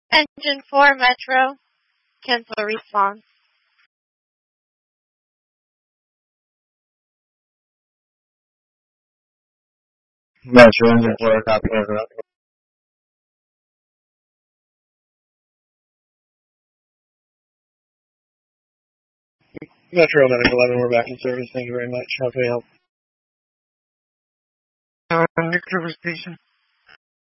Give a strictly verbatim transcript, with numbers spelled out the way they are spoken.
Engine four, Metro. Cancel response. Metro Engine four, copy over. Metro Medic eleven, we're back in service. Thank you very much. How can we help? Uh, Nick River Station.